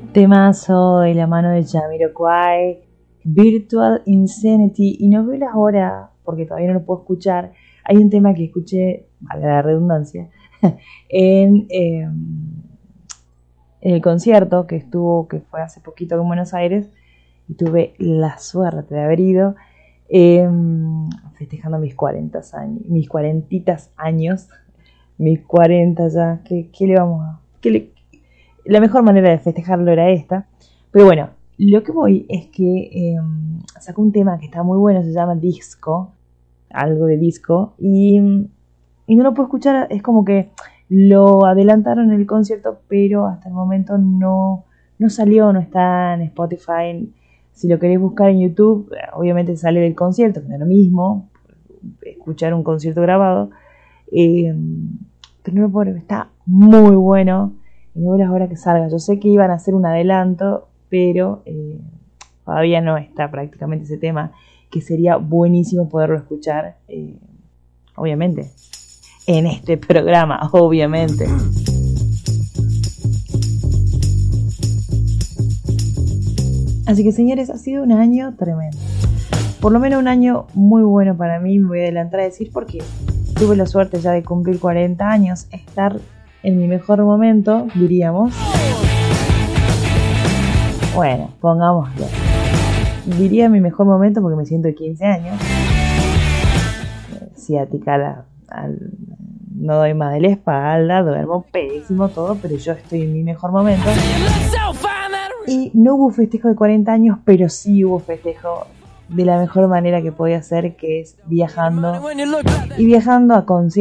Temazo de la mano de Jamiroquai, Virtual Insanity. Y no veo la hora, porque todavía no lo puedo escuchar. Hay un tema que escuché, valga la redundancia, en el concierto que fue hace poquito en Buenos Aires, y tuve la suerte de haber ido festejando mis 40 años, mis 40 años, mis 40 ya, ¿qué le vamos a...? La mejor manera de festejarlo era esta, pero bueno, lo que voy es que sacó un tema que está muy bueno, se llama Disco, algo de disco, y no lo puedo escuchar, es como que lo adelantaron en el concierto, pero hasta el momento no salió, no está en Spotify. Si lo queréis buscar en YouTube, obviamente sale del concierto, que no es lo mismo, escuchar un concierto grabado, pero no lo puedo, está muy bueno, y no veo la hora que salga. Yo sé que iban a hacer un adelanto, pero todavía no está prácticamente ese tema, que sería buenísimo poderlo escuchar, obviamente, en este programa, obviamente. Así que, señores, ha sido un año tremendo. Por lo menos un año muy bueno para mí. Me voy a adelantar a decir porque tuve la suerte ya de cumplir 40 años, estar en mi mejor momento, diríamos. Bueno, pongámoslo. Diría mi mejor momento porque me siento de 15 años. Ciática, no doy más de la espalda, duermo pésimo, todo, pero yo estoy en mi mejor momento. Y no hubo festejo de 40 años, pero sí hubo festejo de la mejor manera que podía ser, que es viajando. Y viajando a conciertos.